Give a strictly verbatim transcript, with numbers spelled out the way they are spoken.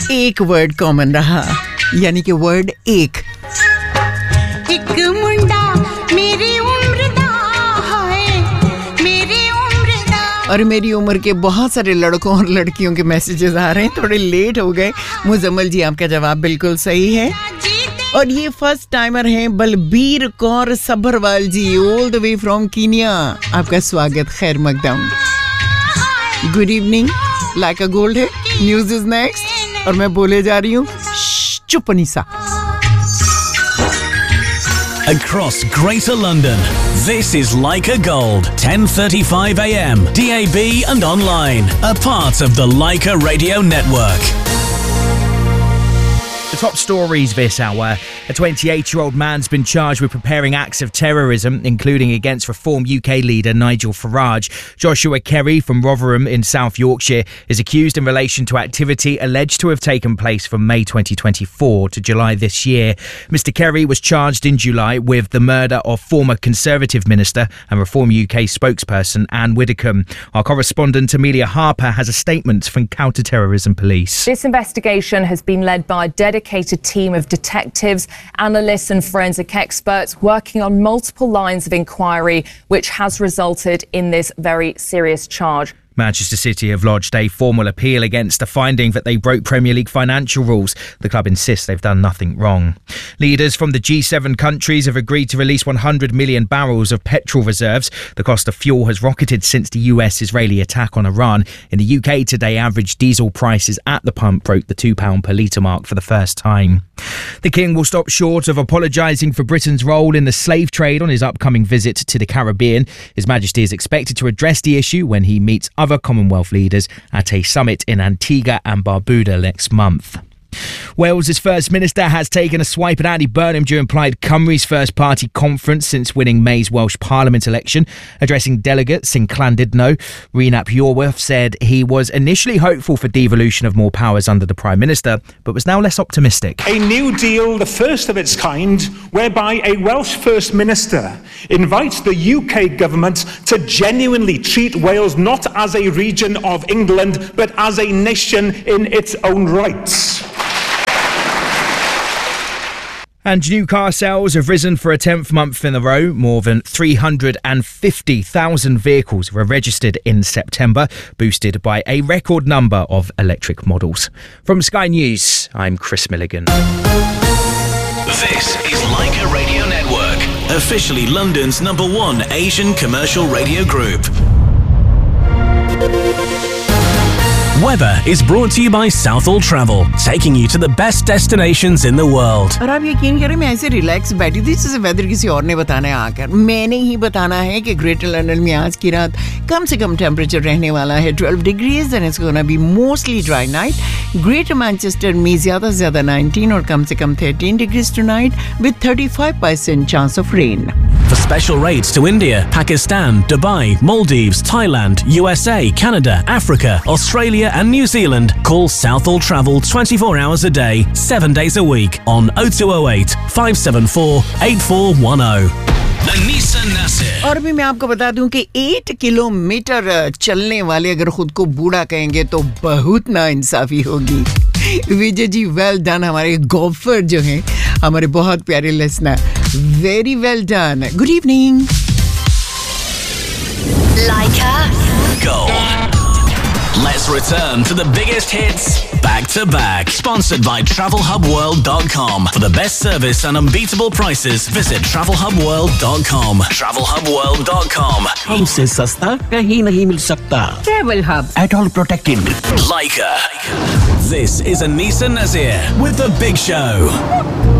एक word common रहा, यानी कि वर्ड एक। एक मुंडा मेरी उम्र दा है, मेरी उम्र दा। और मेरी उम्र के बहुत सारे लड़कों और लड़कियों के मैसेजेस आ रहे हैं, थोड़े लेट हो गए। मुजम्मल जी, आपका जवाब बिल्कुल सही है। और ये फर्स्ट टाइमर हैं बलबीर कौर सभरवाल जी, all the way from Kenya. आपका स्वागत, खैर मकदम। Good evening, like a gold है। न्यूज़ इज नेक्स्ट और मैं बोले जा रही हूँ, चुप निसा। Across Greater London, this is Leica Gold, ten thirty-five a m, D A B and online, a part of the Leica Radio Network. The top stories this hour. A twenty-eight-year-old man's been charged with preparing acts of terrorism, including against Reform U K leader Nigel Farage. Joshua Kerry from Rotherham in South Yorkshire is accused in relation to activity alleged to have taken place from May twenty twenty-four to July this year. Mister Kerry was charged in July with the murder of former Conservative Minister and Reform U K spokesperson Anne Widdecombe. Our correspondent Amelia Harper has a statement from Counter-Terrorism Police. This investigation has been led by a dedicated team of detectives, analysts and forensic experts working on multiple lines of inquiry, which has resulted in this very serious charge. Manchester City have lodged a formal appeal against the finding that they broke Premier League financial rules. The club insists they've done nothing wrong. Leaders from the G seven countries have agreed to release one hundred million barrels of petrol reserves. The cost of fuel has rocketed since the U S-Israeli attack on Iran. In the U K today, average diesel prices at the pump broke the two pounds per litre mark for the first time. The King will stop short of apologising for Britain's role in the slave trade on his upcoming visit to the Caribbean. His Majesty is expected to address the issue when he meets other Commonwealth leaders at a summit in Antigua and Barbuda next month. Wales's First Minister has taken a swipe at Andy Burnham during Plaid Cymru's first party conference since winning May's Welsh Parliament election. Addressing delegates in Llandudno, Rhys Iorwerth said he was initially hopeful for devolution of more powers under the Prime Minister, but was now less optimistic. A new deal, the first of its kind, whereby a Welsh First Minister invites the U K government to genuinely treat Wales not as a region of England, but as a nation in its own rights. And new car sales have risen for a tenth month in a row. More than three hundred fifty thousand vehicles were registered in September, boosted by a record number of electric models. From Sky News, I'm Chris Milligan. This is Leica Radio Network, officially London's number one Asian commercial radio group. Weather is brought to you by Southall Travel, taking you to the best destinations in the world. और आप यकीन करें, मैं ऐसे relax बैठी थी जैसे weather किसी और ने बताना है आकर। मैंने ही बताना है कि ग्रेटर लंदन में आज की रात कम से कम टेम्परेचर रहने वाला है twelve degrees and it's gonna be mostly dry night. Greater Manchester में ज्यादा से ज्यादा नाइनटीन और कम से कम thirteen degrees tonight with thirty five percent chance of rain. For special rates to India, Pakistan, Dubai, Maldives, Thailand, U S A, Canada, Africa, Australia and New Zealand, call Southall Travel twenty-four hours a day, seven days a week on oh two oh eight, five seven four, eight four one oh. Anisa Nasir. और भी मैं आपको बता दूं कि आठ kilometre चलने वाले अगर खुद को बूढ़ा कहेंगे तो बहुत नाइंसाफी होगी। Vijay ji, well done. हमारे गोल्फर जो हैं, हमारे बहुत प्यारे listener, very well done. Good evening. Leica Gold. Let's return to the biggest hits back to back. Sponsored by travel hub world dot com. For the best service and unbeatable prices, visit travel hub world dot com. travel hub world dot com. हमसे सस्ता कहीं नहीं मिल सकता। Travel Hub. At all protected. Leica. This is Anisa Nazir with The Big Show.